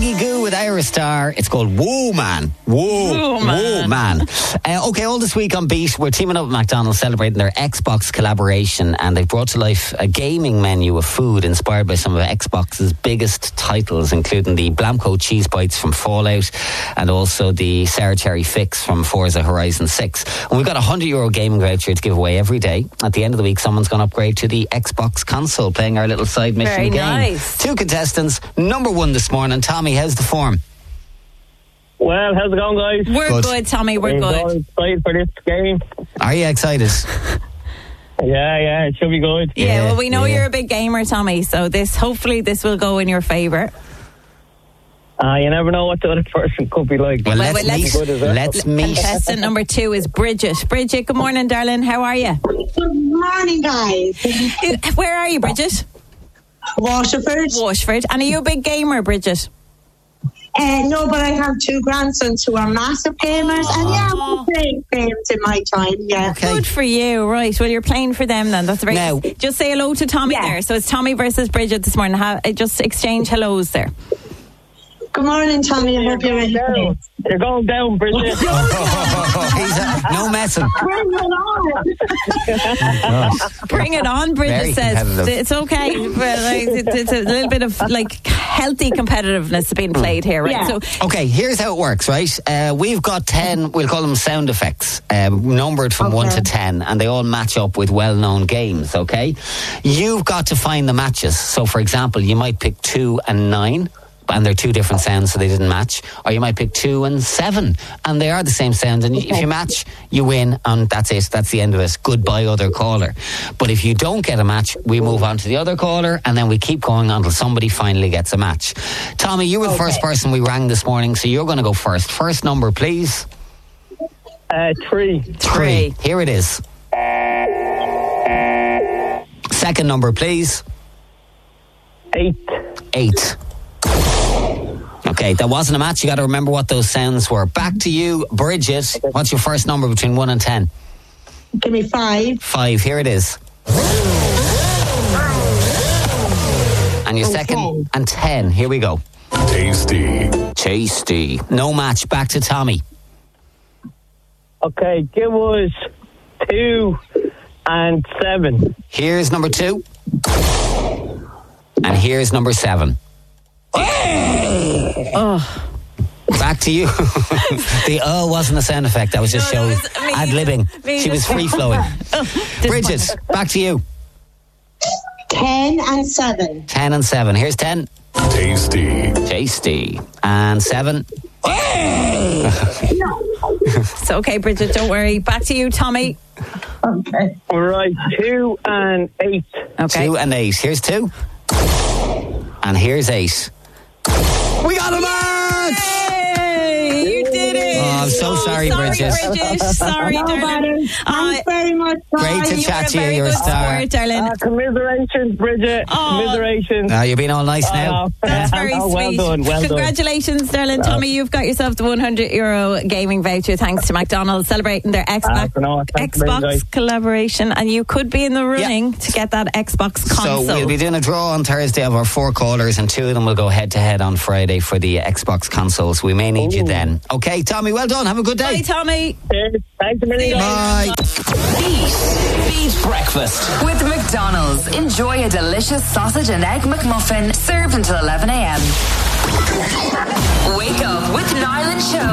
Peggy Goo with Aerostar. It's called Whoa Man. Whoa Man. Okay, all this week on Beat, we're teaming up with McDonald's celebrating their Xbox collaboration, and they've brought to life a gaming menu of food inspired by some of Xbox's biggest titles, including the Blamco Cheese Bites from Fallout and also the Sour Cherry Fix from Forza Horizon 6. And we've got a €100 gaming voucher to give away every day. At the end of the week, someone's going to upgrade to the Xbox console, playing our little side mission Very game. nice. 2 contestants. Number 1 this morning. Tommy, how's the form? Well, how's it going, guys? We're good, Tommy. We're good. Excited for this game. Are you excited? Yeah, it should be good. Yeah, well, we know you're a big gamer, Tommy, so hopefully this will go in your favour. You never know what the other person could be like. Well, let's meet. Contestant number 2 is Bridget. Bridget, good morning, darling. How are you? Good morning, guys. Where are you, Bridget? Waterford. And are you a big gamer, Bridget? No, but I have 2 grandsons who are massive gamers, and we're playing games in my time. Yeah, Okay. Good for you. Right, well, you're playing for them then. That's very Now- Just say hello to Tommy there. So it's Tommy versus Bridget this morning. Just exchange hellos there. Good morning, Tommy. I hope you're ready. You're going down, Bridget. No messing. Bring it on. Bring it on, Bridget Very says. competitive. It's okay. Well, it's a little bit of healthy competitiveness being played here, right? Yeah. So Okay, here's how it works, right? We've got 10, we'll call them sound effects, numbered from 1 to 10, and they all match up with well-known games, okay? You've got to find the matches. So, for example, you might pick 2 and 9, and they're 2 different sounds, so they didn't match. Or you might pick 2 and 7, and they are the same sound. And if you match, you win, and that's it. That's the end of it. Goodbye, other caller. But if you don't get a match, we move on to the other caller, and then we keep going until somebody finally gets a match. Tommy, you were the first person we rang this morning, so you're going to go first. First number, please. 3. 3. Here it is. Second number, please. 8. 8. Okay, that wasn't a match. You got to remember what those sounds were. Back to you, Bridget. What's your first number between 1 and 10? Give me 5. 5. Here it is. And your second 10. and 10. Here we go. Tasty. No match. Back to Tommy. Okay, give us 2 and 7. Here's number 2. And here's number 7. Back to you. The wasn't a sound effect. That was just No, show that was me. ad-libbing. Me. She was free-flowing. Bridget, back to you. 10 and 7. 10 and 7. Here's 10. Tasty. And 7. it's okay, Bridget. Don't worry. Back to you, Tommy. Okay. All right, 2 and 8. Okay. 2 and 8. Here's 2. And here's 8. We got a match! Hey, you did it. Oh, I'm so sorry, Bridget. Sorry, No darling. matter. Thanks very much, guys. Great to chat to you. You're a star. Sport, darling. Commiserations, Bridget. Commiserations. You're being all nice now. That's very well sweet. done. Congratulations, darling. Tommy, you've got yourself the €100 gaming voucher thanks to McDonald's celebrating their Xbox collaboration, and you could be in the running to get that Xbox console. So we'll be doing a draw on Thursday of our 4 callers, and 2 of them will go head-to-head on Friday for the Xbox consoles. We may need you then. Okay, Tommy, well done. Have a good day. Bye, Tommy. Thanks a million. Bye. Beat Breakfast with McDonald's. Enjoy a delicious sausage and egg McMuffin served until 11 a.m.